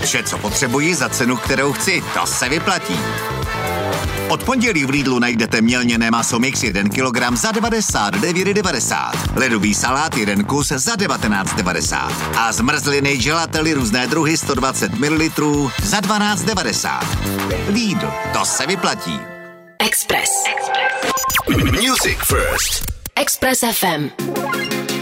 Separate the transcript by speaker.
Speaker 1: Vše, co potřebuji za cenu, kterou chci, to se vyplatí. Od pondělí v Lidlu najdete mělněné maso mix 1 kg za 99,90. Ledový salát 1 kus za 19,90. A zmrzliny gelately různé druhy 120 ml za 12,90. Lidl, to se vyplatí.
Speaker 2: Express.
Speaker 3: Music First.
Speaker 2: Express FM.